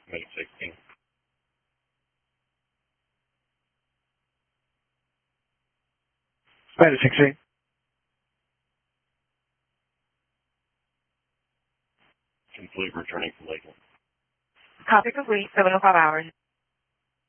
Medic 16. Medic 16. Complete returning from Lakeland. Copy complete, 7:05 hours.